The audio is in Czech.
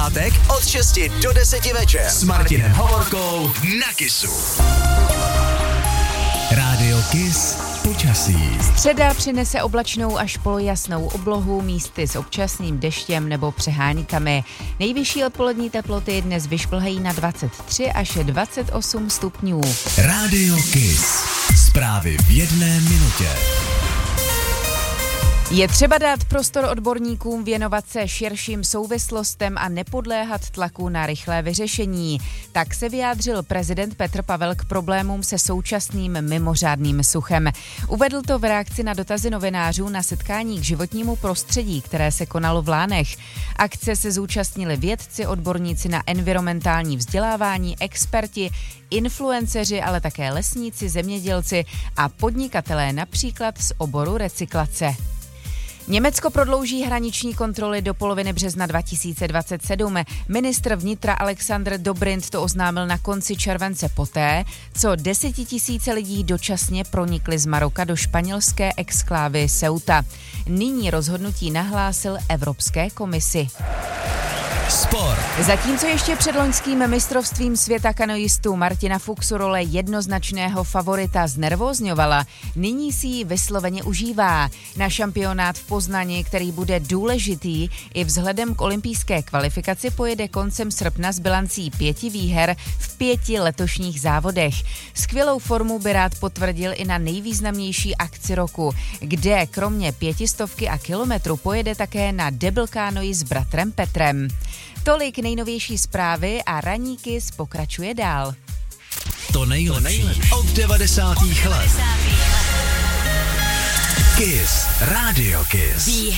pátek od 6 do 10 večer s Martinem Hovorkou na Kissu. Rádio Kiss počasí. Středa přinese oblačnou až polojasnou oblohu, místy s občasným deštěm nebo přeháníkami. Nejvyšší odpolední teploty dnes vyšplhají na 23 až 28 stupňů. Rádio Kiss. Zprávy v 1 minutě. Je třeba dát prostor odborníkům, věnovat se širším souvislostem a nepodléhat tlaku na rychlé vyřešení. Tak se vyjádřil prezident Petr Pavel k problémům se současným mimořádným suchem. Uvedl to v reakci na dotazy novinářů na setkání k životnímu prostředí, které se konalo v Lánech. Akce se zúčastnili vědci, odborníci na environmentální vzdělávání, experti, influenceři, ale také lesníci, zemědělci a podnikatelé například z oboru recyklace. Německo prodlouží hraniční kontroly do poloviny března 2027. Ministr vnitra Alexander Dobrindt to oznámil na konci července poté, co 10 000 lidí dočasně pronikli z Maroka do španělské exklávy Ceuta. Nyní rozhodnutí nahlásil Evropské komisi. Sport. Zatímco ještě před loňským mistrovstvím světa kanoistů Martina Fuchsu role jednoznačného favorita znervózňovala, nyní si ji vysloveně užívá. Na šampionát v Poznani, který bude důležitý i vzhledem k olympijské kvalifikaci, pojede koncem srpna s bilancí 5 výher v 5 letošních závodech. Skvělou formu by rád potvrdil i na nejvýznamnější akci roku, kde kromě 500 a kilometru pojede také na deblkánoi s bratrem Petrem. Tolik nejnovější zprávy a Ranní Kiss pokračuje dál. To nejlepší od 90. let. Kiss. Rádio Kiss.